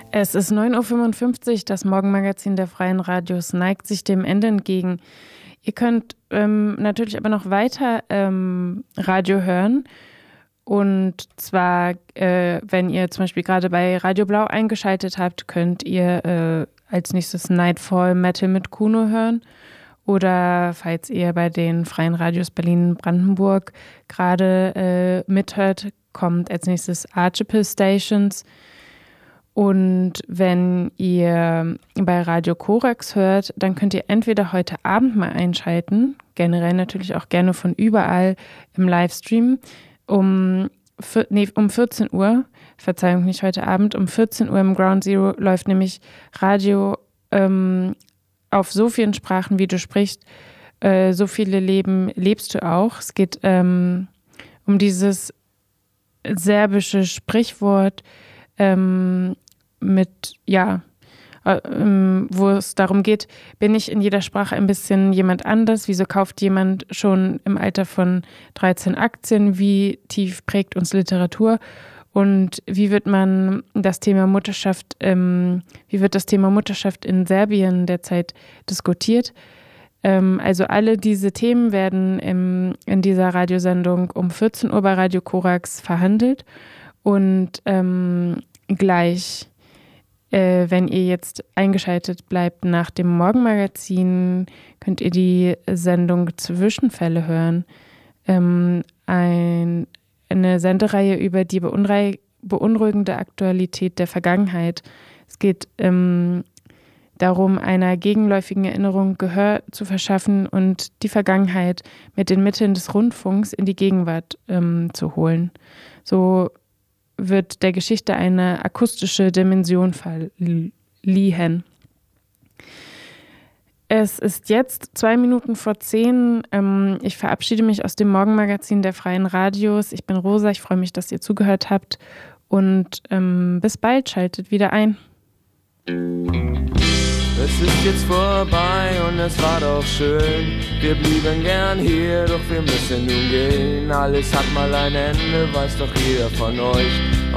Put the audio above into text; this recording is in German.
Es ist 9:55 Uhr, das Morgenmagazin der Freien Radios neigt sich dem Ende entgegen. Ihr könnt natürlich aber noch weiter Radio hören. Und zwar, wenn ihr zum Beispiel gerade bei Radio Blau eingeschaltet habt, könnt ihr als nächstes Nightfall Metal mit Kuno hören. Oder falls ihr bei den Freien Radios Berlin-Brandenburg gerade mithört, kommt als nächstes Archipel Stations. Und wenn ihr bei Radio Korax hört, dann könnt ihr entweder heute Abend mal einschalten, generell natürlich auch gerne von überall im Livestream, um 14 Uhr, Verzeihung, nicht heute Abend, um 14 Uhr im Ground Zero läuft nämlich Radio auf so vielen Sprachen, wie du sprichst, so viele Leben lebst du auch. Es geht um dieses serbische Sprichwort, wo es darum geht, bin ich in jeder Sprache ein bisschen jemand anders? Wieso kauft jemand schon im Alter von 13 Aktien? Wie tief prägt uns Literatur? Und wie wird das Thema Mutterschaft in Serbien derzeit diskutiert? Also alle diese Themen werden in dieser Radiosendung um 14 Uhr bei Radio Korax verhandelt. Und gleich, wenn ihr jetzt eingeschaltet bleibt nach dem Morgenmagazin, könnt ihr die Sendung Zwischenfälle hören. Eine Sendereihe über die beunruhigende Aktualität der Vergangenheit. Es geht darum, einer gegenläufigen Erinnerung Gehör zu verschaffen und die Vergangenheit mit den Mitteln des Rundfunks in die Gegenwart zu holen. So wird der Geschichte eine akustische Dimension verliehen. Es ist jetzt 9:02. Ich verabschiede mich aus dem Morgenmagazin der Freien Radios. Ich bin Rosa, ich freue mich, dass ihr zugehört habt und bis bald, schaltet wieder ein. Es ist jetzt vorbei und es war doch schön. Wir blieben gern hier, doch wir müssen nun gehen. Alles hat mal ein Ende, weiß doch jeder von euch.